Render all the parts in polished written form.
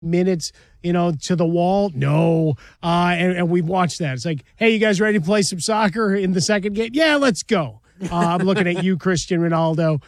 minutes, to the wall? No. And we've watched that. It's like, hey, you guys ready to play some soccer in the second game? Yeah, let's go. I'm looking at you, Cristiano Ronaldo,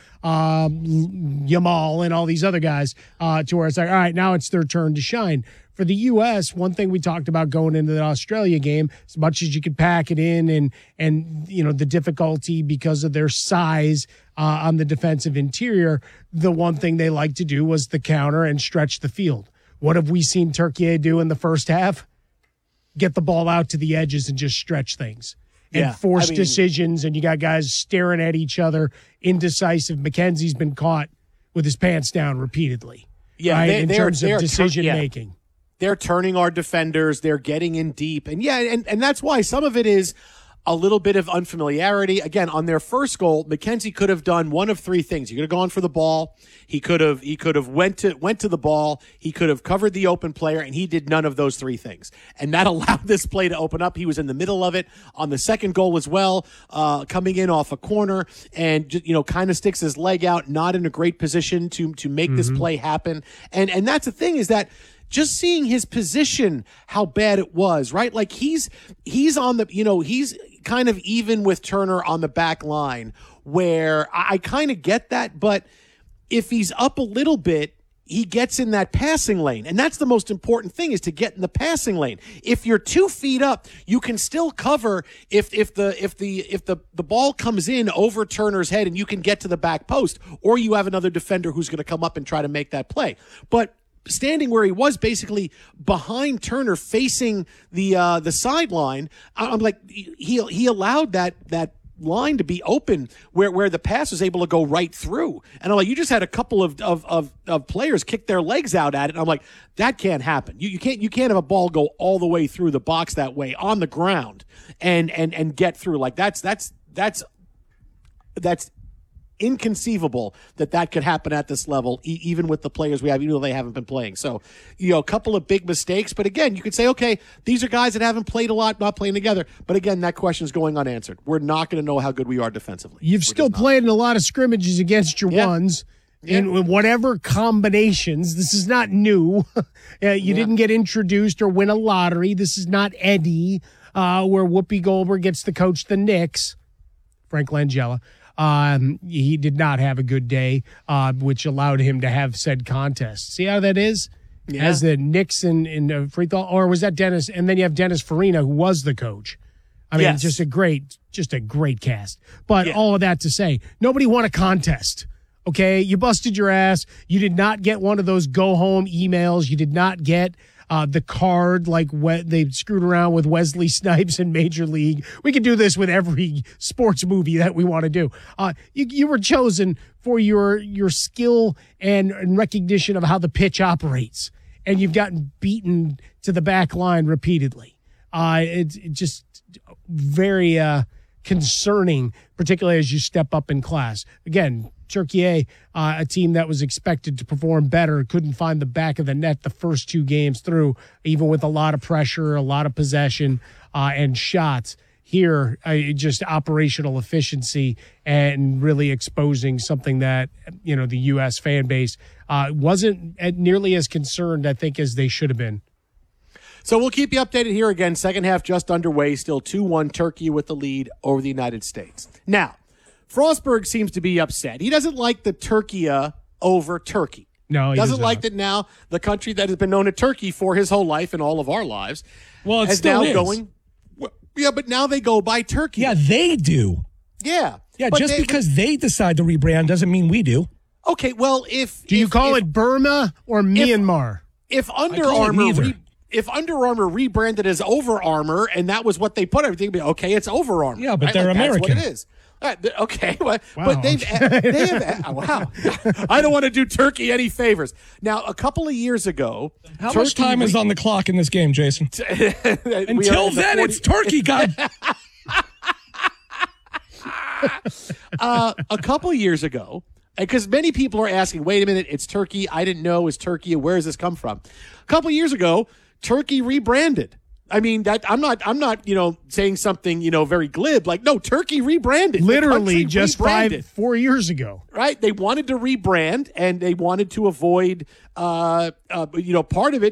Yamal, and all these other guys to where it's like, all right, now it's their turn to shine. For the U.S., one thing we talked about going into the Australia game, as much as you could pack it in and the difficulty because of their size on the defensive interior, the one thing they like to do was the counter and stretch the field. What have we seen Turkey do in the first half? Get the ball out to the edges and just stretch things. And force decisions, and you got guys staring at each other, indecisive. McKenzie's been caught with his pants down repeatedly. Yeah, right? in terms of decision-making. They're turning our defenders. They're getting in deep. And, and that's why some of it is a little bit of unfamiliarity. Again, on their first goal, McKenzie could have done one of three things. He could have gone for the ball. He could have went to the ball. He could have covered the open player, and he did none of those three things. And that allowed this play to open up. He was in the middle of it on the second goal as well, coming in off a corner, and kind of sticks his leg out, not in a great position to make this play happen. And that's the thing, is that just seeing his position, how bad it was, right? Like he's on the, he's kind of even with Turner on the back line, where I kind of get that. But if he's up a little bit, he gets in that passing lane. And that's the most important thing, is to get in the passing lane. If you're 2 feet up, you can still cover if the ball comes in over Turner's head and you can get to the back post, or you have another defender who's going to come up and try to make that play. But standing where he was, basically behind Turner, facing the sideline, I'm like, he allowed that line to be open where the pass was able to go right through. And I'm like, you just had a couple of players kick their legs out at it. And I'm like, that can't happen. You can't have a ball go all the way through the box that way on the ground and get through. Like that's inconceivable that could happen at this level, even with the players we have, even though they haven't been playing. So, a couple of big mistakes. But again, you could say, okay, these are guys that haven't played a lot, not playing together. But again, that question is going unanswered. We're not going to know how good we are defensively. You've still played in a lot of scrimmages against your ones. In whatever combinations. This is not new. You didn't get introduced or win a lottery. This is not Eddie, where Whoopi Goldberg gets to coach the Knicks. Frank Langella. He did not have a good day, which allowed him to have said contest. See how that is? Yeah. As the Knicks in free throw, or was that Dennis? And then you have Dennis Farina, who was the coach. I mean, just a great cast. But all of that to say, nobody won a contest. Okay, you busted your ass. You did not get one of those go home emails. You did not get the card like they screwed around with Wesley Snipes in Major League. We could do this with every sports movie that we want to do. You were chosen for your skill and recognition of how the pitch operates, and you've gotten beaten to the back line repeatedly. It's just very concerning, particularly as you step up in class. Again, Turkey, a team that was expected to perform better, couldn't find the back of the net the first 2 games through, even with a lot of pressure, a lot of possession, and shots. Here, just operational efficiency and really exposing something that, the U.S. fan base wasn't nearly as concerned, I think, as they should have been. So we'll keep you updated here again. Second half just underway, still 2-1 Turkey with the lead over the United States. Now, Frostberg seems to be upset. He doesn't like the Turkey over Turkey. No, he doesn't like that now the country that has been known as Turkey for his whole life and all of our lives. Well, it's still now going. Yeah, but now they go by Turkey. Yeah, they do. Yeah. Yeah, just because they decide to rebrand doesn't mean we do. Okay, well, do you call it Burma or Myanmar? If Under Armour rebranded as Over Armour and that was what they put, everything would be okay. It's Over Armour. Yeah, but they're American. That's what it is. Okay, wow. But they have wow. I don't want to do Turkey any favors. Now, a couple of years ago, how much time is on the clock in this game, Jason? Until then, it's Turkey, God. A couple of years ago, because many people are asking, wait a minute, it's Turkey. I didn't know it was Turkey. Where does this come from? A couple of years ago, Turkey rebranded. I mean, that I'm not, saying something, very glib. Like, no, Turkey rebranded. Literally just 4 years ago. Right? They wanted to rebrand, and they wanted to avoid, part of it